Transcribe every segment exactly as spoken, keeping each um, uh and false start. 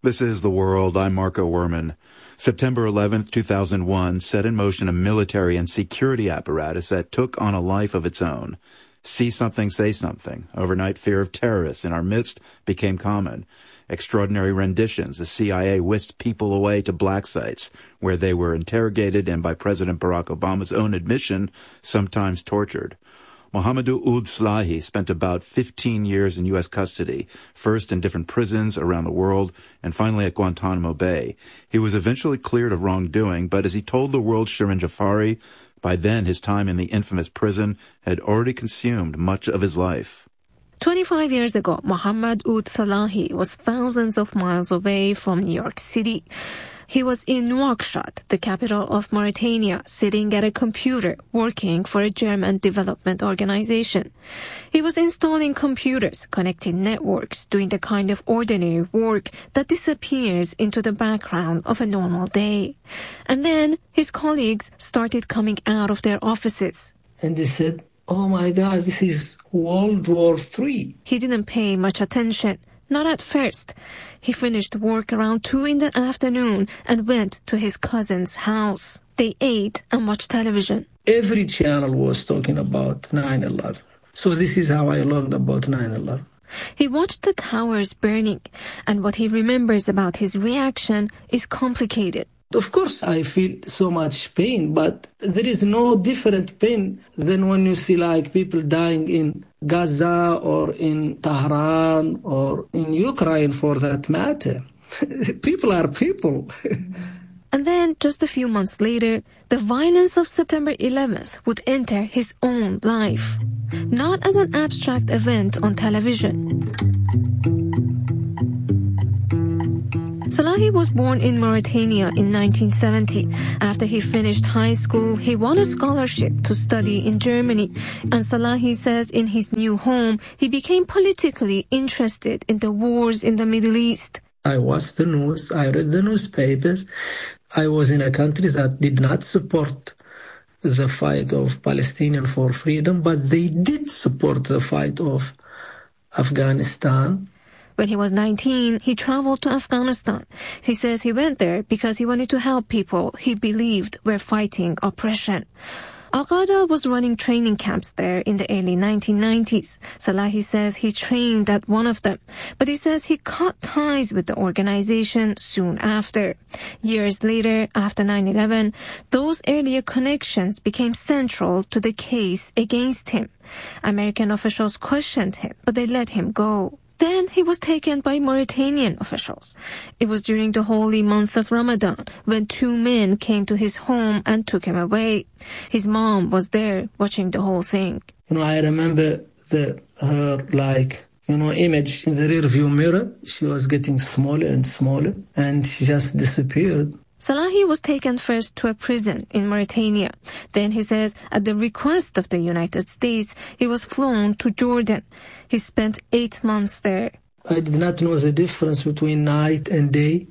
This is The World. I'm Marco Werman. September eleventh, two thousand one set in motion a military and security apparatus that took on a life of its own. See something, say something. Overnight fear of terrorists in our midst became common. Extraordinary renditions. The C I A whisked people away to black sites where they were interrogated and, by President Barack Obama's own admission, sometimes tortured. Mohamedou Ould Slahi spent about fifteen years in U S custody, first in different prisons around the world and finally at Guantanamo Bay. He was eventually cleared of wrongdoing, but as he told the world's Shirin Jafari, by then his time in the infamous prison had already consumed much of his life. twenty-five years ago, Mohamed Ould Slahi was thousands of miles away from New York City. He was in Nouakchott, the capital of Mauritania, sitting at a computer working for a German development organization. He was installing computers, connecting networks, doing the kind of ordinary work that disappears into the background of a normal day. And then his colleagues started coming out of their offices. And they said, "Oh my God, this is World War Three. He didn't pay much attention. Not at first. He finished work around two in the afternoon and went to his cousin's house. They ate and watched television. Every channel was talking about nine eleven. So this is how I learned about nine eleven. He watched the towers burning, and what he remembers about his reaction is complicated. Of course, I feel so much pain, but there is no different pain than when you see like people dying in Gaza or in Tehran or in Ukraine for that matter. People are people. And then, just a few months later, the violence of September eleventh would enter his own life. Not as an abstract event on television. Slahi was born in Mauritania in nineteen seventy. After he finished high school, he won a scholarship to study in Germany. And Slahi says in his new home, he became politically interested in the wars in the Middle East. I watched the news, I read the newspapers. I was in a country that did not support the fight of Palestinians for freedom, but they did support the fight of Afghanistan. When he was nineteen, he traveled to Afghanistan. He says he went there because he wanted to help people he believed were fighting oppression. Al-Qaeda was running training camps there in the early nineteen nineties. Slahi says he trained at one of them, but he says he cut ties with the organization soon after. Years later, after nine eleven, those earlier connections became central to the case against him. American officials questioned him, but they let him go. Then he was taken by Mauritanian officials. It was during the holy month of Ramadan when two men came to his home and took him away. His mom was there watching the whole thing. You know, I remember the her like, you know, image in the rear view mirror. She was getting smaller and smaller and she just disappeared. Slahi was taken first to a prison in Mauritania. Then he says at the request of the United States, he was flown to Jordan. He spent eight months there. I did not know the difference between night and day.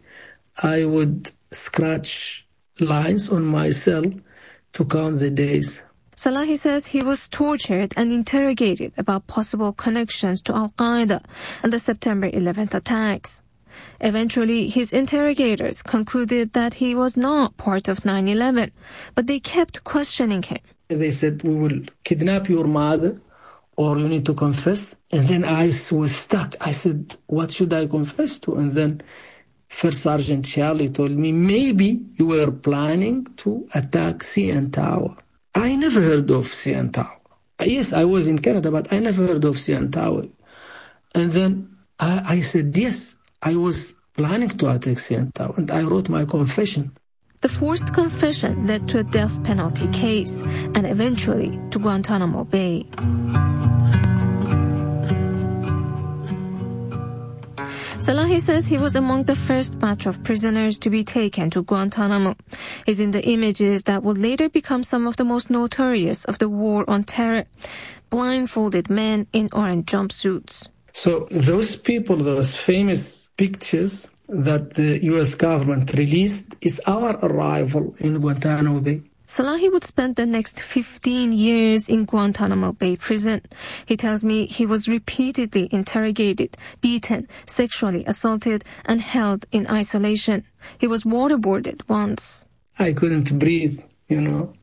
I would scratch lines on my cell to count the days. Slahi says he was tortured and interrogated about possible connections to Al-Qaeda and the September eleventh attacks. Eventually, his interrogators concluded that he was not part of nine eleven, but they kept questioning him. They said, "We will kidnap your mother, or you need to confess." And then I was stuck. I said, "What should I confess to?" And then First Sergeant Charlie told me, "Maybe you were planning to attack C N Tower." I never heard of C N Tower. Yes, I was in Canada, but I never heard of C N Tower. And then I, I said, yes, I was planning to attack C N Tower, and I wrote my confession. The forced confession led to a death penalty case and eventually to Guantanamo Bay. Slahi says he was among the first batch of prisoners to be taken to Guantanamo. He's in the images that would later become some of the most notorious of the war on terror. Blindfolded men in orange jumpsuits. So those people, those famous pictures that the U S government released is our arrival in Guantanamo Bay. Salahi would spend the next fifteen years in Guantanamo Bay prison. He tells me he was repeatedly interrogated, beaten, sexually assaulted, and held in isolation. He was waterboarded once. I couldn't breathe, you know,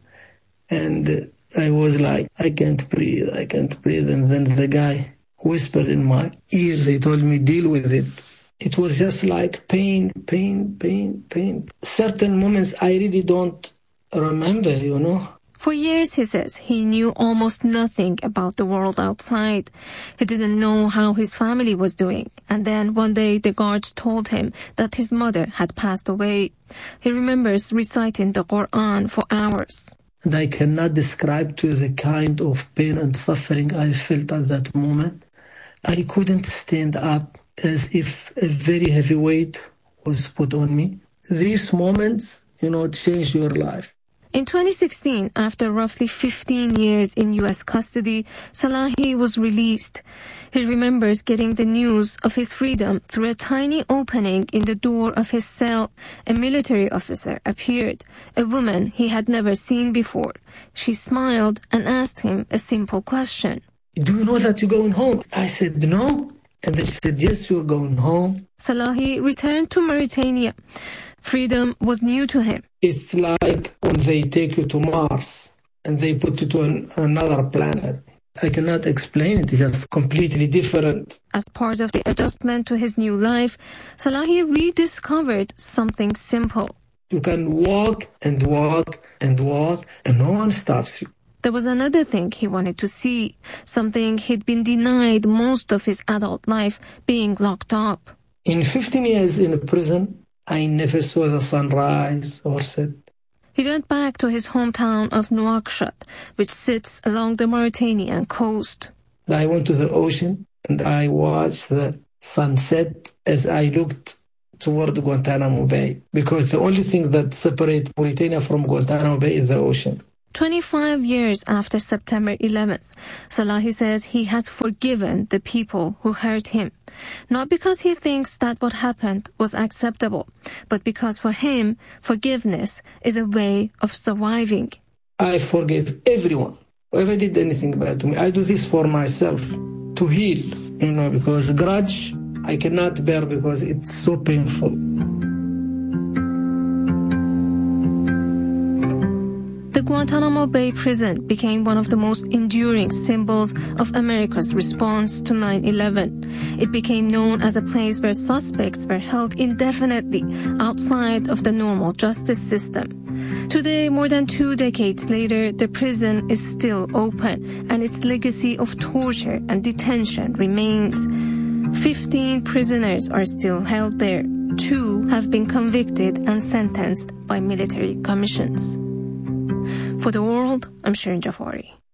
and I was like, I can't breathe, I can't breathe. And then the guy whispered in my ears, he told me, deal with it. It was just like pain, pain, pain, pain. Certain moments I really don't remember, you know. For years, he says, he knew almost nothing about the world outside. He didn't know how his family was doing. And then one day the guards told him that his mother had passed away. He remembers reciting the Quran for hours. And I cannot describe to you the kind of pain and suffering I felt at that moment. I couldn't stand up, as if a very heavy weight was put on me. These moments, you know, change your life. In twenty sixteen, after roughly fifteen years in U S custody, Salahi was released. He remembers getting the news of his freedom through a tiny opening in the door of his cell. A military officer appeared, a woman he had never seen before. She smiled and asked him a simple question. Do you know that you're going home? I said, no. And they said, yes, you're going home. Salahi returned to Mauritania. Freedom was new to him. It's like when they take you to Mars and they put you to an, another planet. I cannot explain it. It's just completely different. As part of the adjustment to his new life, Salahi rediscovered something simple. You can walk and walk and walk and no one stops you. There was another thing he wanted to see, something he'd been denied most of his adult life, being locked up. In fifteen years in prison, I never saw the sunrise or set. He went back to his hometown of Nouakchott, which sits along the Mauritanian coast. I went to the ocean and I watched the sunset as I looked toward Guantanamo Bay, because the only thing that separates Mauritania from Guantanamo Bay is the ocean. twenty-five years after September eleventh, Salahi says he has forgiven the people who hurt him. Not because he thinks that what happened was acceptable, but because for him, forgiveness is a way of surviving. I forgive everyone, whoever did anything bad to me. I do this for myself, to heal, you know, because grudge I cannot bear because it's so painful. The Guantanamo Bay prison became one of the most enduring symbols of America's response to nine eleven. It became known as a place where suspects were held indefinitely outside of the normal justice system. Today, more than two decades later, the prison is still open, and its legacy of torture and detention remains. Fifteen prisoners are still held there. Two have been convicted and sentenced by military commissions. For The World, I'm Shirin Jafari.